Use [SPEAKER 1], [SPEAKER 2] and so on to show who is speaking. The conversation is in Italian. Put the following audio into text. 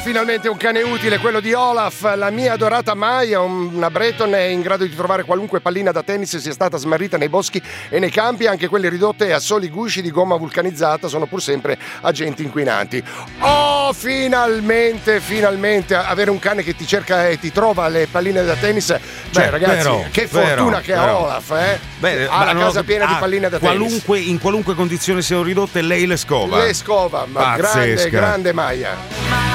[SPEAKER 1] finalmente un cane utile, quello di Olaf, la mia adorata Maya, una Breton è in grado di trovare qualunque pallina da tennis sia stata smarrita nei boschi e nei campi, anche quelle ridotte a soli gusci di gomma vulcanizzata sono pur sempre agenti inquinanti. Oh, finalmente avere un cane che ti cerca e ti trova le palline da tennis, cioè ragazzi, che fortuna che ha Olaf, ha la casa piena di palline da tennis.
[SPEAKER 2] In qualunque condizione siano ridotte, lei le scova.
[SPEAKER 1] Ma grande Maya.